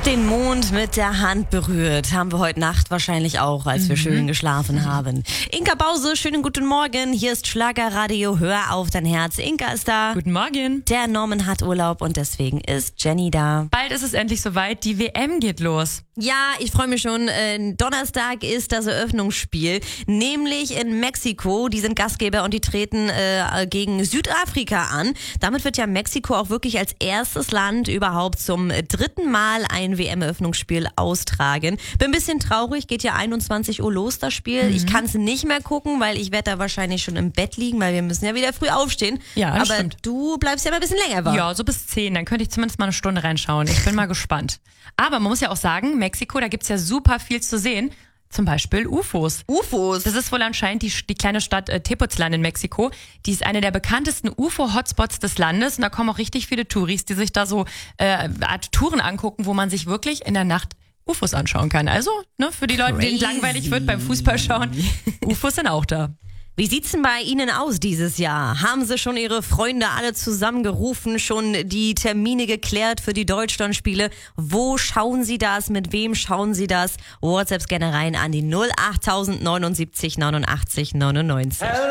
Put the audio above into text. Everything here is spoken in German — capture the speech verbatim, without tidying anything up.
Den Mond mit der Hand berührt. Haben wir heute Nacht wahrscheinlich auch, als mhm. wir schön geschlafen haben. Inka Bause, schönen guten Morgen. Hier ist Schlagerradio. Hör auf dein Herz. Inka ist da. Guten Morgen. Der Norman hat Urlaub und deswegen ist Jenny da. Bald ist es endlich soweit. Die W M geht los. Ja, ich freue mich schon. Äh, Donnerstag ist das Eröffnungsspiel, nämlich in Mexiko. Die sind Gastgeber und die treten äh, gegen Südafrika an. Damit wird ja Mexiko auch wirklich als erstes Land überhaupt zum dritten Mal ein W M-Eröffnungsspiel austragen. Bin ein bisschen traurig, geht ja einundzwanzig Uhr los, das Spiel. Mhm. Ich kann es nicht mehr gucken, weil ich werde da wahrscheinlich schon im Bett liegen, weil wir müssen ja wieder früh aufstehen. Ja, aber stimmt. Du bleibst ja mal ein bisschen länger wach. Ja, so bis zehn, dann könnte ich zumindest mal eine Stunde reinschauen. Ich bin mal gespannt. Aber man muss ja auch sagen, Mexiko, da gibt's ja super viel zu sehen. Zum Beispiel U F Os. U F Os? Das ist wohl anscheinend die, die kleine Stadt äh, Tepoztlán in Mexiko. Die ist eine der bekanntesten U F O-Hotspots des Landes. Und da kommen auch richtig viele Touris, die sich da so äh, Art Touren angucken, wo man sich wirklich in der Nacht U F Os anschauen kann. Also, ne, für die Leute, denen es langweilig wird beim Fußballschauen, U F Os sind auch da. Wie sieht's denn bei Ihnen aus dieses Jahr? Haben Sie schon Ihre Freunde alle zusammengerufen, schon die Termine geklärt für die Deutschlandspiele? Wo schauen Sie das? Mit wem schauen Sie das? WhatsApps gerne rein an die null acht neunundsiebzig neunundachtzig neunundneunzig.